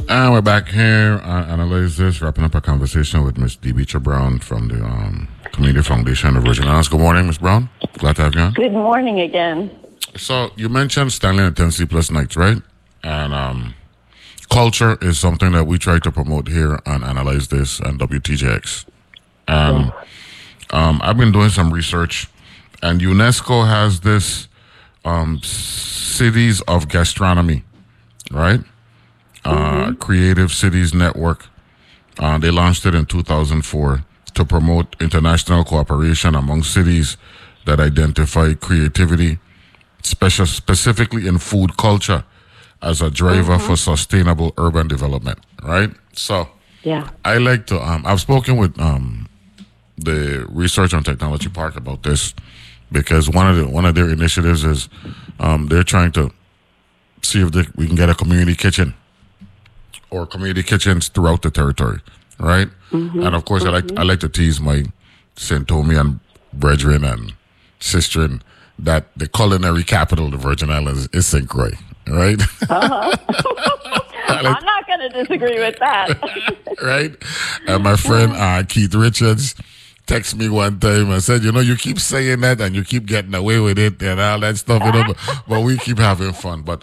And we're back here on Analyze This, wrapping up our conversation with Ms. Debeecher Brown from the Community Foundation of Virgin Islands. Good morning, Ms. Brown. Glad to have you on. Good morning again. So you mentioned Stanley and Tennessee Plus Nights, right? And culture is something that we try to promote here on Analyze This and WTJX. And I've been doing some research, and UNESCO has this Cities of Gastronomy, right? Creative Cities Network. They launched it in 2004 to promote international cooperation among cities that identify creativity, specifically in food culture, as a driver for sustainable urban development, right? So, I like to. I've spoken with the Research and Technology Park about this because one of their initiatives is they're trying to see if we can get a community kitchen or community kitchens throughout the territory, right? And of course, I like to tease my St. Thomian brethren and sisterin that the culinary capital of the Virgin Islands is St. Croix, right? I'm not going to disagree with that. Right? And my friend Keith Richards texted me one time and said, you keep saying that and you keep getting away with it and all that stuff, but we keep having fun. But,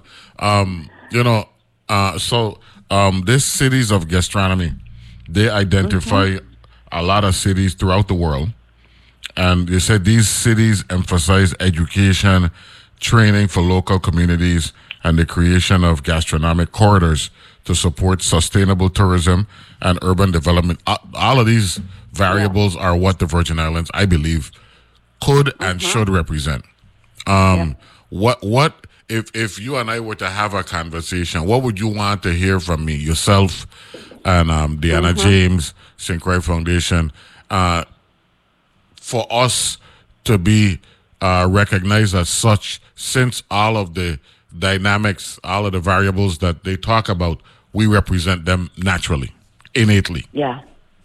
this Cities of Gastronomy, they identify a lot of cities throughout the world. And they said these cities emphasize education, training for local communities, and the creation of gastronomic corridors to support sustainable tourism and urban development. All of these variables are what the Virgin Islands, I believe, could and should represent. What if you and I were to have a conversation, what would you want to hear from me, yourself and Deanna James, St. Croix Foundation, for us to be recognized as such, since all of the dynamics, all of the variables that they talk about, we represent them naturally, innately. Yeah.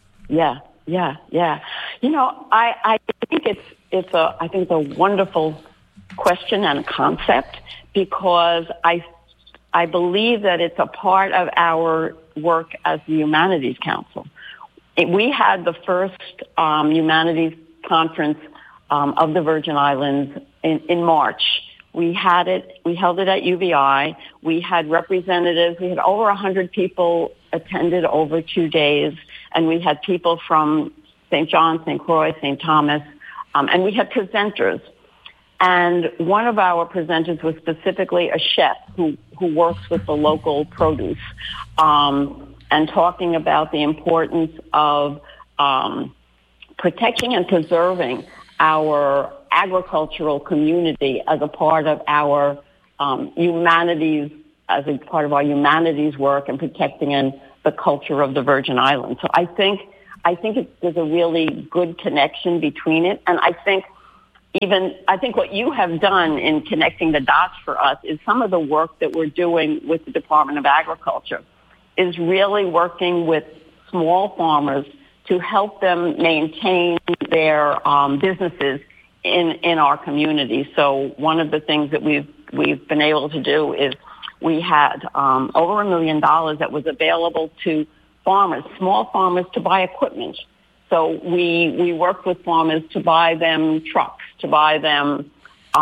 I think it's a wonderful question and concept, because I believe that it's a part of our work as the Humanities Council. We had the first humanities conference of the Virgin Islands in March. We held it at UVI. We had representatives. We had over 100 people attended over 2 days, and we had people from St. John, St. Croix, St. Thomas, and we had presenters. And one of our presenters was specifically a chef who works with the local produce, and talking about the importance of protecting and preserving our agricultural community as a part of our humanities, as a part of our humanities work, and protecting the culture of the Virgin Islands. So I think there's a really good connection between it, and I think what you have done in connecting the dots for us is some of the work that we're doing with the Department of Agriculture is really working with small farmers to help them maintain their businesses in our community. So one of the things that we've been able to do is we had over $1 million that was available to farmers, small farmers, to buy equipment. So we worked with farmers to buy them trucks, to buy them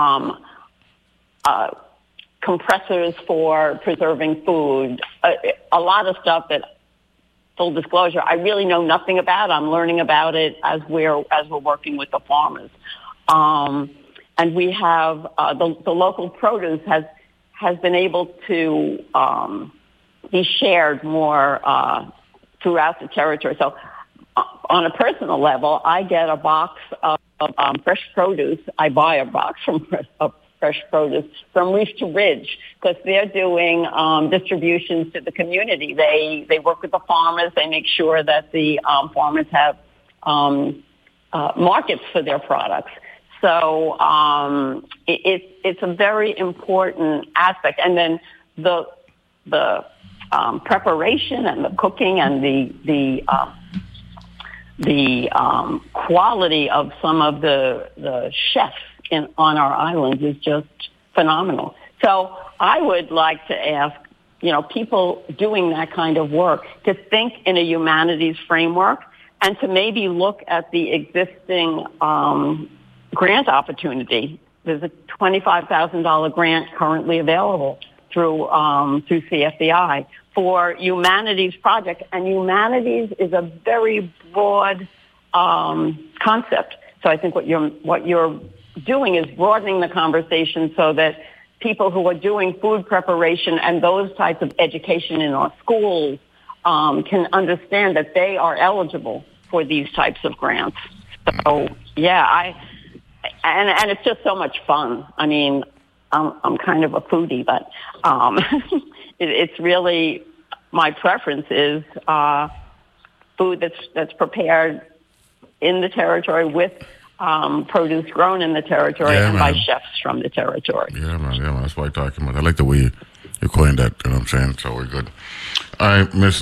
compressors for preserving food, a lot of stuff that, full disclosure, I really know nothing about. I'm learning about it as we're working with the farmers. And we have the local produce has been able to be shared more throughout the territory. So on a personal level, I get a box of fresh produce. I buy a box of fresh produce from Reef to Ridge, because they're doing distributions to the community. They work with the farmers. They make sure that the farmers have markets for their products. So it's a very important aspect. And then the preparation and the cooking and the quality of some of the chefs on our islands is just phenomenal. So I would like to ask people doing that kind of work to think in a humanities framework and to maybe look at the existing grant opportunity. There's a $25,000 grant currently available through CFDI for humanities project, and humanities is a very broad concept. So I think what you're doing is broadening the conversation so that people who are doing food preparation and those types of education in our schools can understand that they are eligible for these types of grants. So yeah, and it's just so much fun. I mean, I'm kind of a foodie, but it's really, my preference is food that's prepared in the territory with produce grown in the territory and by chefs from the territory. Yeah, man. That's what I'm talking about. I like the way you coined that, you know what I'm saying? So we're good. All right, Miss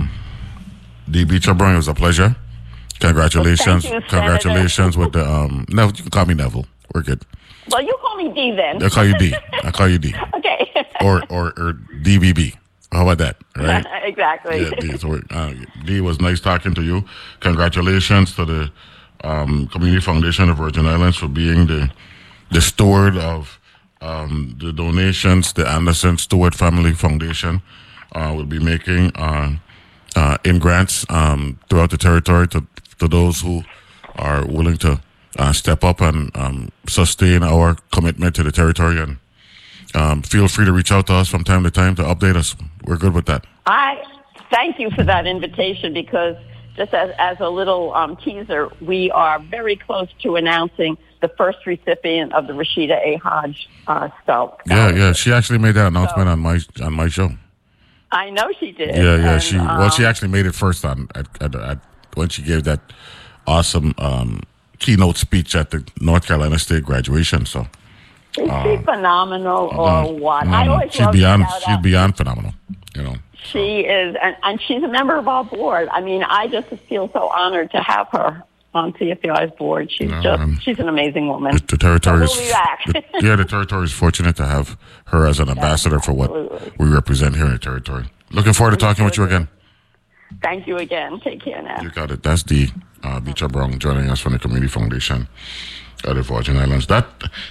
D. Beecher Brown, it was a pleasure. Congratulations. Well, thank you, Congratulations with the Neville. You can call me Neville. We're good. Well, you call me D then. I'll call you D. Okay. or DBB. How about that? Right? Exactly. Yeah, D. So D, was nice talking to you. Congratulations to the Community Foundation of Virgin Islands for being the steward of the donations the Anderson Stewart Family Foundation will be making in grants throughout the territory to those who are willing to step up and sustain our commitment to the territory. And feel free to reach out to us from time to time to update us. We're good with that. I thank you for that invitation, because just as a little teaser, we are very close to announcing the first recipient of the Rashida A. Hodge Scholarship. Yeah. She actually made that announcement on my show. I know she did. Yeah. She actually made it first at when she gave that awesome keynote speech at the North Carolina State graduation. So is she phenomenal or what? I always she's beyond phenomenal. You know. She is, and she's a member of our board. I mean, I just feel so honored to have her on CFDI's board. She's an amazing woman. The territory so we'll be back. The territory is fortunate to have her as an ambassador for what we represent here in the territory. Looking forward to talking with you again. Thank you again. Take care now. You got it. That's D. Beecher Brown joining us from the Community Foundation of the Virgin Islands. That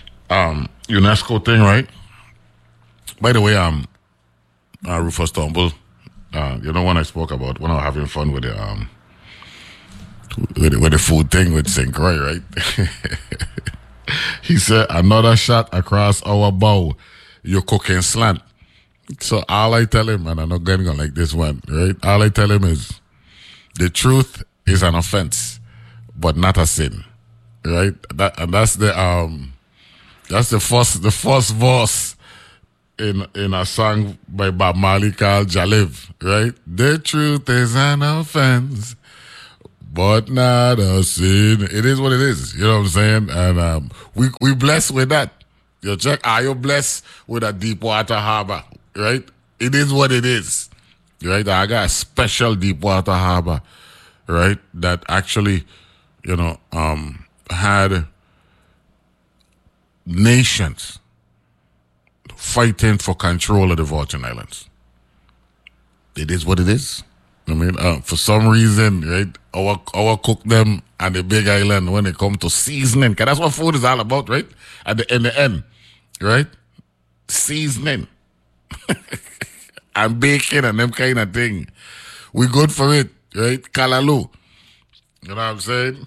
UNESCO thing, right? By the way, Rufus Turnbull, when I spoke about when I was having fun with the food thing with St. Croix, right? He said, another shot across our bow, you're cooking slant. So all I tell him, and I'm not getting on like this one, right? All I tell him is, the truth is an offense, but not a sin, right? That's the first verse in a song by Bob Marley called Jaliv, right? The truth is an offense, but not a sin. It is what it is, you know what I'm saying? And we blessed with that. You check, are you blessed with a deep water harbor, right? It is what it is, right? I got a special deep water harbor, right? That actually, had nations fighting for control of the Virgin Islands. It is what it is. I mean, for some reason, right, our cook them on the Big Island when it comes to seasoning, because that's what food is all about, right? In the end, right? Seasoning and baking and them kind of thing. We good for it, right? Kalalu. You know what I'm saying?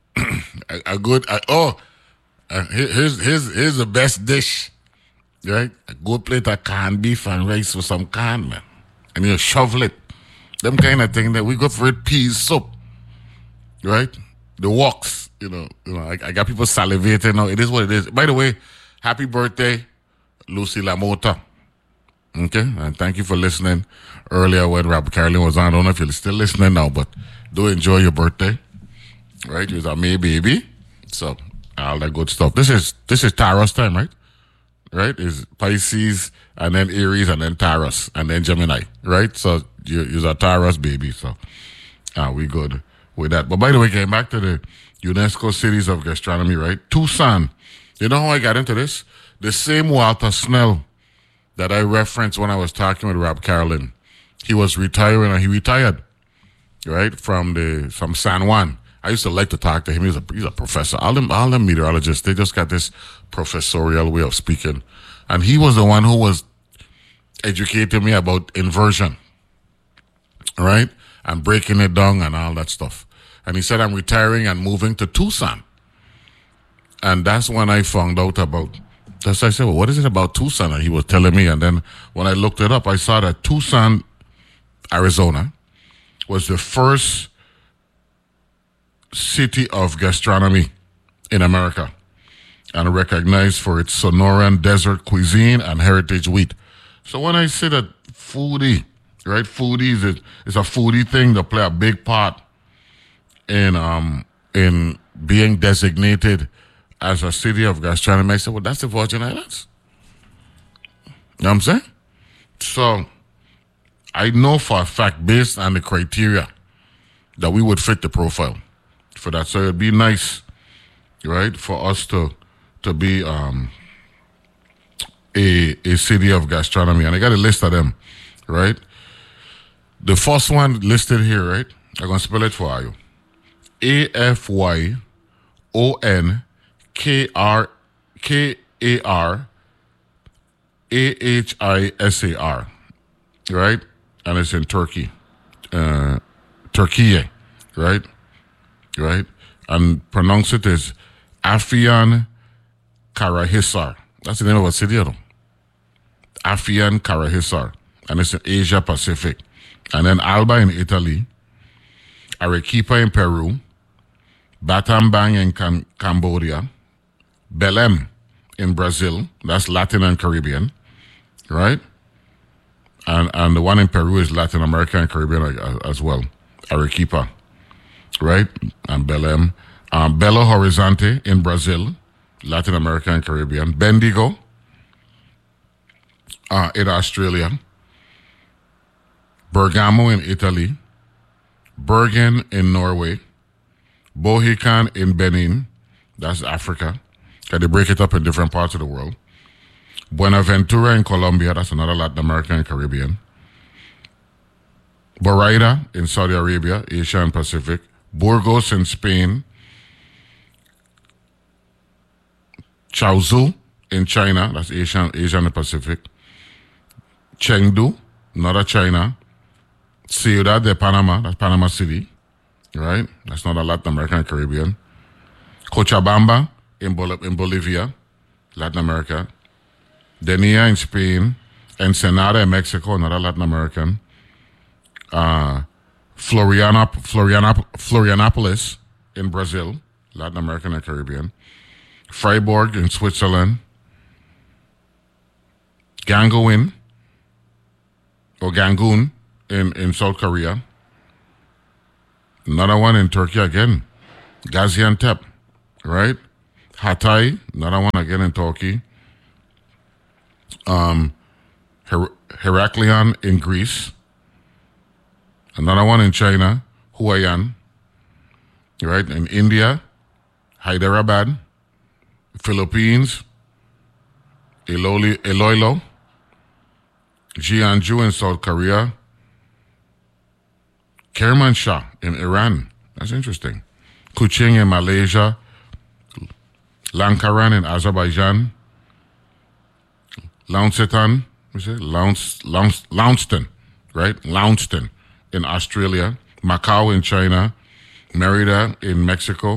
Here's the best dish, right? A good plate of canned beef and rice with some can, man. And you shovel it. Them kind of thing that we go for it, peas soup, right? The woks, I got people salivating now. It is what it is. By the way, happy birthday, Lucy Lamota. Okay, and thank you for listening earlier when Robert Carolyn was on. I don't know if you're still listening now, but do enjoy your birthday, right? It was a May baby, so all that good stuff. This is Taurus time, right? Right? Is Pisces and then Aries and then Taurus and then Gemini, right? So you're a Taurus baby, so we good with that. But by the way, getting back to the UNESCO Cities of Gastronomy, right? Tucson. You know how I got into this? The same Walter Snell that I referenced when I was talking with Rob Carolyn. He was retiring, and he retired, right, from San Juan. I used to like to talk to him. He's a professor. All them meteorologists, they just got this professorial way of speaking. And he was the one who was educating me about inversion, right, and breaking it down and all that stuff. And he said, I'm retiring and moving to Tucson. And that's when I found out about, I said, well, what is it about Tucson? And he was telling me. And then when I looked it up, I saw that Tucson, Arizona, was the first city of gastronomy in America and recognized for its Sonoran desert cuisine and heritage wheat. So when I say that foodie, right, foodies is a foodie thing that play a big part in being designated as a city of gastronomy, I said, well, that's the Virgin Islands. You know what I'm saying? So I know for a fact, based on the criteria, that we would fit the profile for that. So it'd be nice, right, for us to be a city of gastronomy. And I got a list of them, right? The first one listed here, right? I'm going to spell it for you. AFYONKARAHISAR, right? And it's in Turkey. Turkey, right? Right? And pronounce it as Afyan Karahisar. That's the name of a city, though. Afyan Karahisar. And it's in Asia Pacific. And then Alba in Italy, Arequipa in Peru, Battambang in Cambodia, Belém in Brazil, that's Latin and Caribbean, right? And the one in Peru is Latin America and Caribbean as well, Arequipa, right? And Belém. Belo Horizonte in Brazil, Latin America and Caribbean. Bendigo in Australia. Bergamo in Italy. Bergen in Norway. Bohican in Benin, that's Africa. They break it up in different parts of the world. Buenaventura in Colombia, that's another Latin American and Caribbean. Barraida in Saudi Arabia, Asia and Pacific. Burgos in Spain. Chaozhou in China, that's Asia and the Pacific. Chengdu, another China. Ciudad de Panama, that's Panama City, right? That's not a Latin American and Caribbean. Cochabamba in Bolivia, Latin America. Denia in Spain. Ensenada in Mexico, another Latin American. Florianopolis in Brazil, Latin American and Caribbean. Freiburg in Switzerland. Gangoin or Gangoon in South Korea. Another one in Turkey again. Gaziantep, right? Hatay, another one again in Turkey. Heraklion in Greece. Another one in China, Huayan, right? In India, Hyderabad. Philippines, Iloilo. Jeonju in South Korea. Kermanshah in Iran. That's interesting. Kuching in Malaysia. Lankaran in Azerbaijan. Launceston, Launceston, right? Launceston in Australia. Macau in China. Merida in Mexico.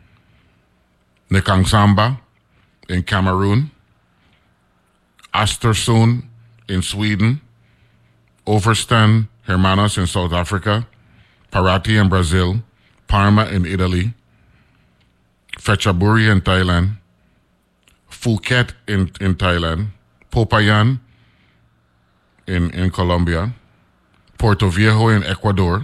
Nekangsamba in Cameroon. Östersund in Sweden. Overstan Hermanos in South Africa. Paraty in Brazil. Parma in Italy. Phetchaburi in Thailand. Phuket in Thailand. Popayan in Colombia. Puerto Viejo in Ecuador.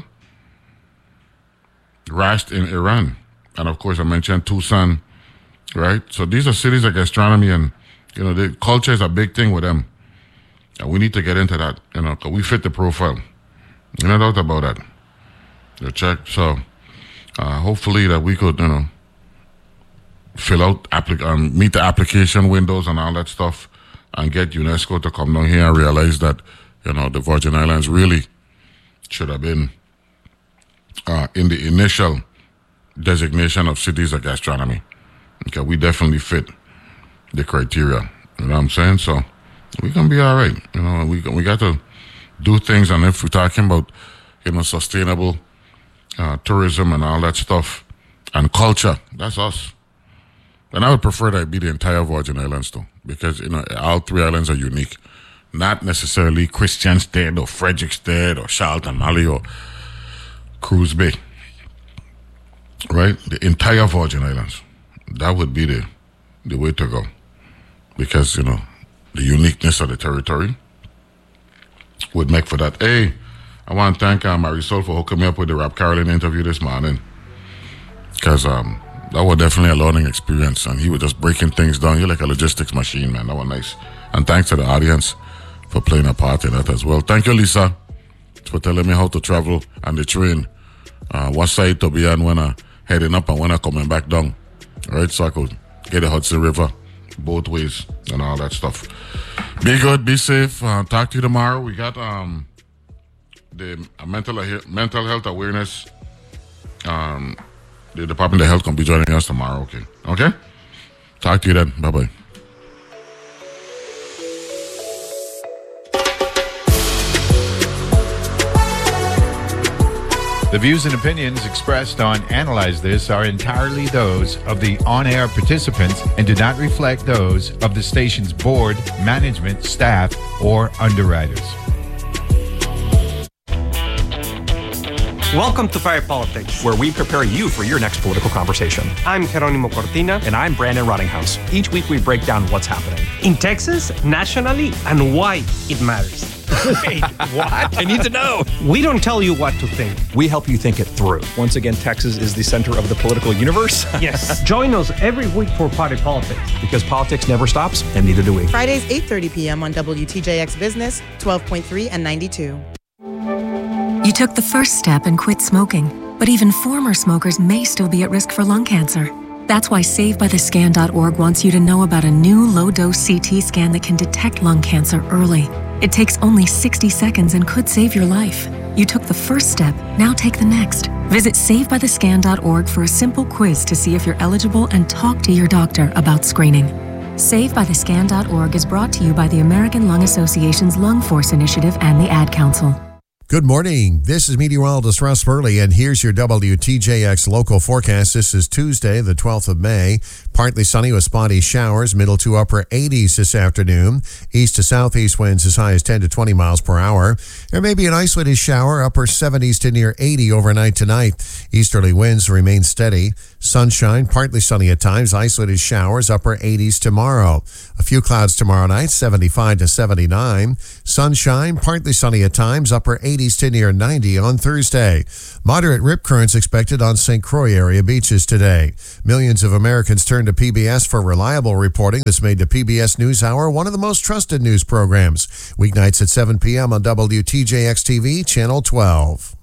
Rasht in Iran. And of course I mentioned Tucson, right? So these are cities of gastronomy, and the culture is a big thing with them. And we need to get into that, because we fit the profile. No doubt about that. You check. So hopefully that we could, fill out, meet the application windows and all that stuff. and get UNESCO to come down here and realize that, the Virgin Islands really should have been in the initial designation of cities of gastronomy. Okay, we definitely fit the criteria. You know what I'm saying? So we can be all right. We got to do things, and if we're talking about, sustainable tourism and all that stuff and culture, that's us. And I would prefer that it be the entire Virgin Islands, though, because, all three islands are unique. Not necessarily Christiansted or Frederiksted or Charlton Mali or Cruz Bay. Right? The entire Virgin Islands. That would be the way to go. Because, the uniqueness of the territory would make for that. Hey, I want to thank Marisol for hooking me up with the Rap Carolyn interview this morning. Because that was definitely a learning experience. And he was just breaking things down. You're like a logistics machine, man. That was nice. And thanks to the audience for playing a part in that as well. Thank you, Lisa, for telling me how to travel on the train. What side to be on when I heading up and when I coming back down. All right, so I could get the Hudson River both ways and all that stuff. Be good, be safe. Talk to you tomorrow. We got the mental health awareness. The Department of Health can be joining us tomorrow. Okay? Talk to you then. Bye-bye. The views and opinions expressed on Analyze This are entirely those of the on-air participants and do not reflect those of the station's board, management, staff, or underwriters. Welcome to Fire Politics, where we prepare you for your next political conversation. I'm Jeronimo Cortina. And I'm Brandon Rottinghouse. Each week we break down what's happening in Texas, nationally, and why it matters. Wait, what? I need to know. We don't tell you what to think. We help you think it through. Once again, Texas is the center of the political universe. Yes. Join us every week for Party Politics. Because politics never stops, and neither do we. Fridays, 8:30 p.m. on WTJX Business, 12.3 and 92. You took the first step and quit smoking, but even former smokers may still be at risk for lung cancer. That's why SaveByTheScan.org wants you to know about a new low-dose CT scan that can detect lung cancer early. It takes only 60 seconds and could save your life. You took the first step, now take the next. Visit SaveByTheScan.org for a simple quiz to see if you're eligible and talk to your doctor about screening. SaveByTheScan.org is brought to you by the American Lung Association's Lung Force Initiative and the Ad Council. Good morning. This is meteorologist Russ Burley, and here's your WTJX local forecast. This is Tuesday, the 12th of May. Partly sunny with spotty showers, middle to upper 80s this afternoon. East to southeast winds as high as 10 to 20 miles per hour. There may be an isolated shower, upper 70s to near 80 overnight tonight. Easterly winds remain steady. Sunshine, partly sunny at times, isolated showers, upper 80s tomorrow. A few clouds tomorrow night, 75 to 79. Sunshine, partly sunny at times, upper 80s to near 90 on Thursday. Moderate rip currents expected on St. Croix area beaches today. Millions of Americans turn to PBS for reliable reporting that's made the PBS NewsHour one of the most trusted news programs. Weeknights at 7 p.m. on WTJX TV, Channel 12.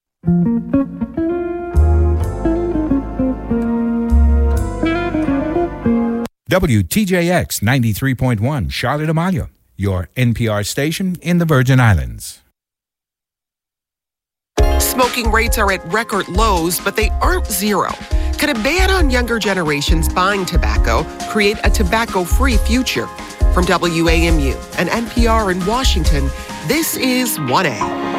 WTJX 93.1 Charlotte Amalia, your NPR station in the Virgin Islands. Smoking rates are at record lows, but they aren't zero. Could a ban on younger generations buying tobacco create a tobacco-free future? From WAMU and NPR in Washington, this is 1A.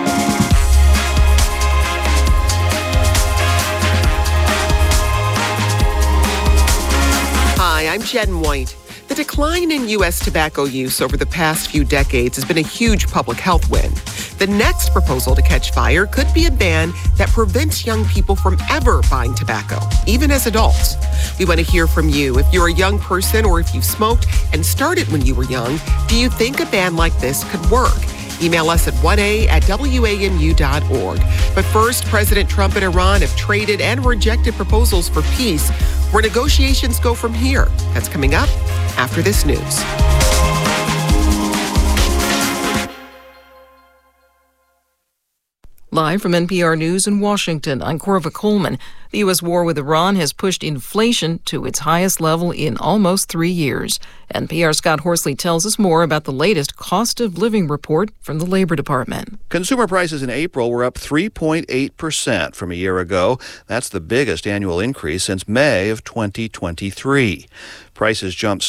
Hi, I'm Jen White. The decline in U.S. tobacco use over the past few decades has been a huge public health win. The next proposal to catch fire could be a ban that prevents young people from ever buying tobacco, even as adults. We want to hear from you. If you're a young person or if you've smoked and started when you were young, do you think a ban like this could work? Email us at 1a@wamu.org. But first, President Trump and Iran have traded and rejected proposals for peace. Where negotiations go from here? That's coming up after this news. Live from NPR News in Washington, I'm Corva Coleman. The U.S. war with Iran has pushed inflation to its highest level in almost 3 years. NPR's Scott Horsley tells us more about the latest cost of living report from the Labor Department. Consumer prices in April were up 3.8% from a year ago. That's the biggest annual increase since May of 2023. Prices jumped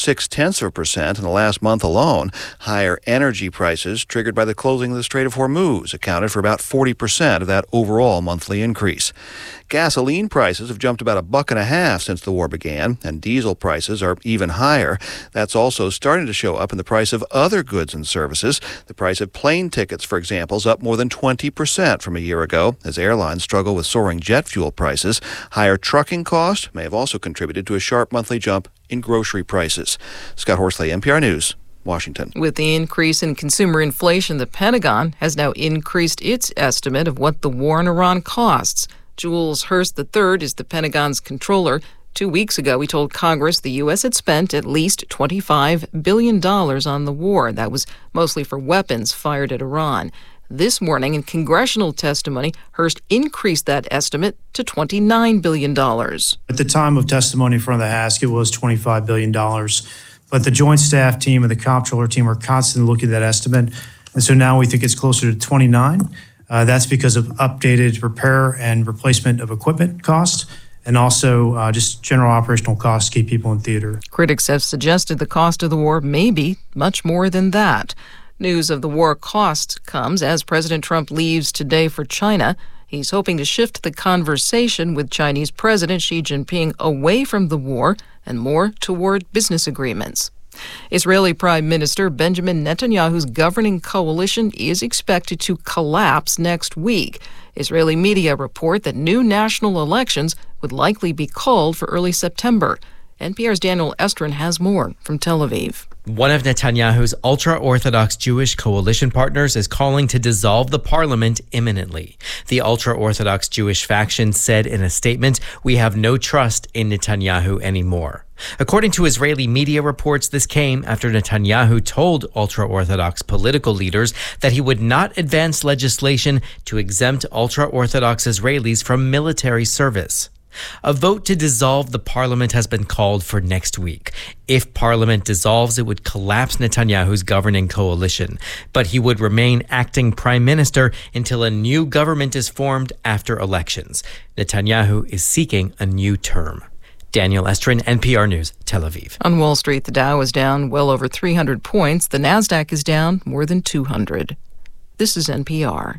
0.6% in the last month alone. Higher energy prices, triggered by the closing of the Strait of Hormuz, accounted for about 40% of that overall monthly increase. Gasoline prices have jumped about $1.50 since the war began, and diesel prices are even higher. That's also starting to show up in the price of other goods and services. The price of plane tickets, for example, is up more than 20% from a year ago, as airlines struggle with soaring jet fuel prices. Higher trucking costs may have also contributed to a sharp monthly jump in grocery prices. Scott Horsley, NPR News, Washington. With the increase in consumer inflation, the Pentagon has now increased its estimate of what the war in Iran costs. Jules Hurst III is the Pentagon's controller. 2 weeks ago, he told Congress the U.S. had spent at least $25 billion on the war. That was mostly for weapons fired at Iran. This morning, in congressional testimony, Hurst increased that estimate to $29 billion. At the time of testimony in front of the House, it was $25 billion. But the Joint Staff Team and the Comptroller Team are constantly looking at that estimate. And so now we think it's closer to 29. That's because of updated repair and replacement of equipment costs, and also just general operational costs to keep people in theater. Critics have suggested the cost of the war may be much more than that. News of the war cost comes as President Trump leaves today for China. He's hoping to shift the conversation with Chinese President Xi Jinping away from the war and more toward business agreements. Israeli Prime Minister Benjamin Netanyahu's governing coalition is expected to collapse next week. Israeli media report that new national elections would likely be called for early September. NPR's Daniel Estrin has more from Tel Aviv. One of Netanyahu's ultra-Orthodox Jewish coalition partners is calling to dissolve the parliament imminently. The ultra-Orthodox Jewish faction said in a statement, "We have no trust in Netanyahu anymore." According to Israeli media reports, this came after Netanyahu told ultra-Orthodox political leaders that he would not advance legislation to exempt ultra-Orthodox Israelis from military service. A vote to dissolve the parliament has been called for next week. If parliament dissolves, it would collapse Netanyahu's governing coalition, but he would remain acting prime minister until a new government is formed after elections. Netanyahu is seeking a new term. Daniel Estrin, NPR News, Tel Aviv. On Wall Street, the Dow is down well over 300 points. The Nasdaq is down more than 200. This is NPR.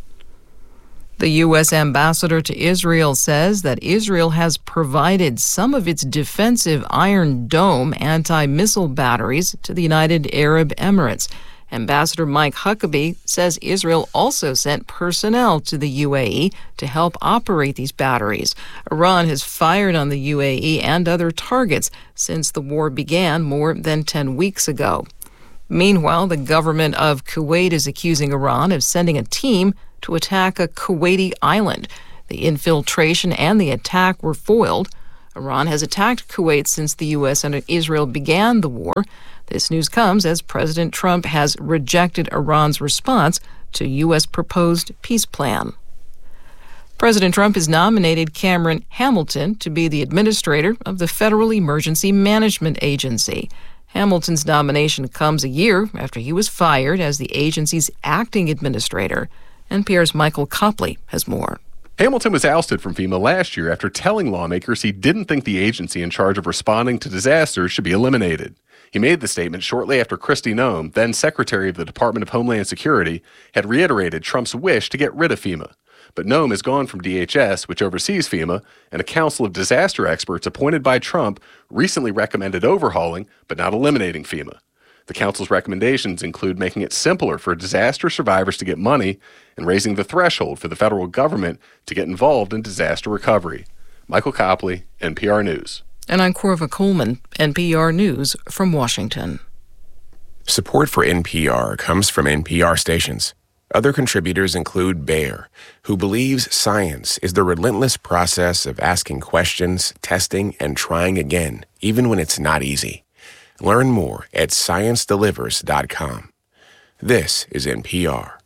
The U.S. ambassador to Israel says that Israel has provided some of its defensive Iron Dome anti-missile batteries to the United Arab Emirates. Ambassador Mike Huckabee says Israel also sent personnel to the UAE to help operate these batteries. Iran has fired on the UAE and other targets since the war began more than 10 weeks ago. Meanwhile, the government of Kuwait is accusing Iran of sending a team to attack a Kuwaiti island. The infiltration and the attack were foiled. Iran has attacked Kuwait since the U.S. and Israel began the war. This news comes as President Trump has rejected Iran's response to U.S. proposed peace plan. President Trump has nominated Cameron Hamilton to be the administrator of the Federal Emergency Management Agency. Hamilton's nomination comes a year after he was fired as the agency's acting administrator. NPR's Michael Copley has more. Hamilton was ousted from FEMA last year after telling lawmakers he didn't think the agency in charge of responding to disasters should be eliminated. He made the statement shortly after Kristi Noem, then Secretary of the Department of Homeland Security, had reiterated Trump's wish to get rid of FEMA. But Noem is gone from DHS, which oversees FEMA, and a council of disaster experts appointed by Trump recently recommended overhauling but not eliminating FEMA. The council's recommendations include making it simpler for disaster survivors to get money and raising the threshold for the federal government to get involved in disaster recovery. Michael Copley, NPR News. And I'm Corva Coleman, NPR News from Washington. Support for NPR comes from NPR stations. Other contributors include Bayer, who believes science is the relentless process of asking questions, testing, and trying again, even when it's not easy. Learn more at ScienceDelivers.com. This is NPR.